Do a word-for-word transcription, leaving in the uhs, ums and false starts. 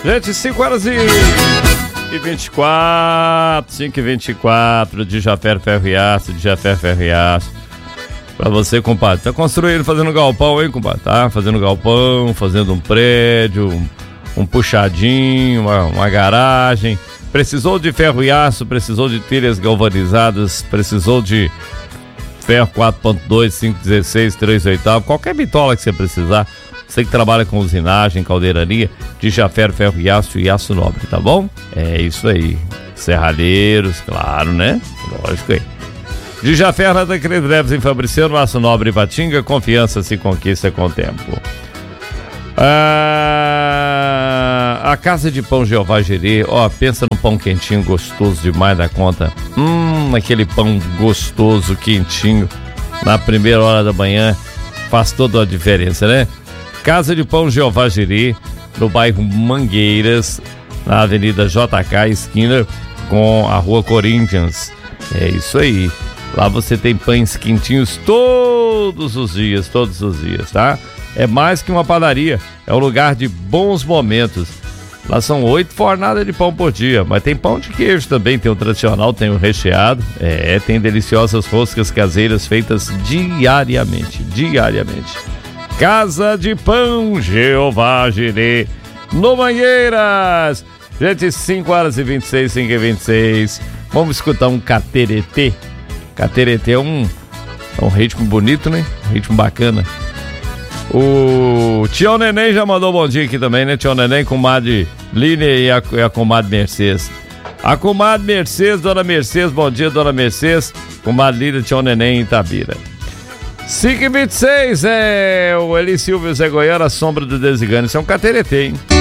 Gente, cinco horas e vinte e quatro, cinco e vinte e quatro, de Jafé Ferro e Aço, de Jafé Ferro e Aço. Pra você, compadre. Tá construindo, fazendo galpão, hein, compadre? Tá fazendo galpão, fazendo um prédio, um, um puxadinho, uma, uma garagem. Precisou de ferro e aço, precisou de telhas galvanizadas, precisou de ferro quatro ponto dois, cinco dezesseis, três oitavos, qualquer bitola que você precisar. Você que trabalha com usinagem, caldeiraria, de Jafé Ferro e Aço e Aço Nobre, tá bom? É isso aí. Serralheiros, claro, né? Lógico aí. De Jafé, nada que leves em Fabriciano, Aço Nobre e Patinga, confiança se conquista com o tempo. Ah, a Casa de Pão Jeová Jirê, ó, pensa num pão quentinho, gostoso demais da conta. Hum, aquele pão gostoso, quentinho, na primeira hora da manhã, faz toda a diferença, né? Casa de Pão Jeová Jirê, no bairro Mangueiras, na Avenida J K, esquina com a Rua Corinthians. É isso aí. Lá você tem pães quentinhos todos os dias, todos os dias, tá? É mais que uma padaria, é um lugar de bons momentos. Lá são oito fornadas de pão por dia, mas tem pão de queijo também, tem o tradicional, tem o recheado, é, tem deliciosas roscas caseiras feitas diariamente, diariamente. Casa de Pão Jeová Jirê, no Mangueiras. Gente, cinco horas e vinte e seis, cinco e vinte e seis. Vamos escutar um cateretê. Cateretê é um, é um ritmo bonito, né? Um ritmo bacana. O Tião Neném já mandou bom dia aqui também, né? Tião Neném, comadre Línia e a, e a comadre Mercedes. A comadre Mercedes, dona Mercedes, bom dia, dona Mercedes. Comadre Línia, Tião Neném em Itabira. cinco e vinte e seis, é o Eli Silvio Zé Goiano, a sombra do Desigane. Isso é um cateretê, hein?